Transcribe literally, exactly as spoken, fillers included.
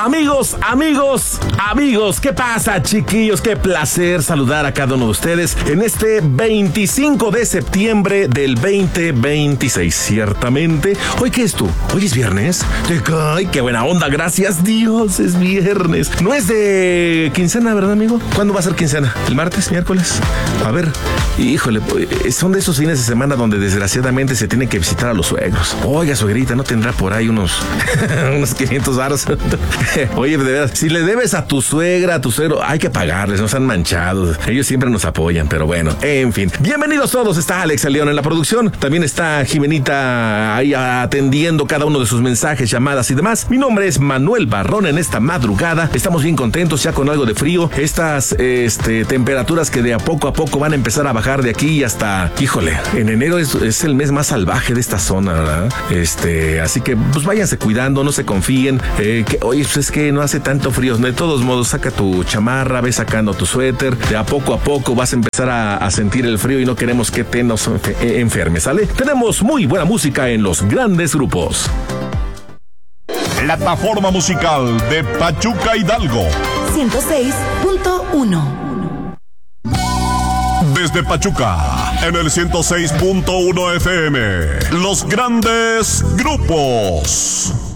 Amigos, amigos, amigos, ¿qué pasa, chiquillos? Qué placer saludar a cada uno de ustedes en este veinticinco de septiembre del veinte veintiséis. Ciertamente, ¿hoy qué es tú? ¿Hoy es viernes? ¡Ay, qué buena onda! Gracias Dios, es viernes. No es de quincena, ¿verdad, amigo? ¿Cuándo va a ser quincena? ¿El martes, miércoles? A ver, híjole, son de esos fines de semana donde desgraciadamente se tiene que visitar a los suegros. Oiga, suegrita, ¿no tendrá por ahí unos, unos quinientos varos? Oye, de verdad, si le debes a tu suegra, a tu suegro, hay que pagarles, no sean manchados. Ellos siempre nos apoyan, pero bueno, en fin. Bienvenidos todos, está Alex León en la producción. También está Jimenita ahí atendiendo cada uno de sus mensajes, llamadas y demás. Mi nombre es Manuel Barrón en esta madrugada. Estamos bien contentos ya con algo de frío. Estas este, temperaturas que de a poco a poco van a empezar a bajar de aquí hasta, híjole, en enero es, es el mes más salvaje de esta zona, ¿verdad? Este, así que pues váyanse cuidando, no se confíen. Eh, que, oye, pues es que no hace tanto frío. De todos modos, saca tu chamarra, ve sacando tu suéter. De a poco a poco vas a empezar a, a sentir el frío y no queremos que te nos enfermes, ¿sale? Tenemos muy buena música en los grandes grupos. Plataforma musical de Pachuca Hidalgo. ciento seis punto uno. Desde Pachuca, en el ciento seis punto uno F M, los grandes grupos.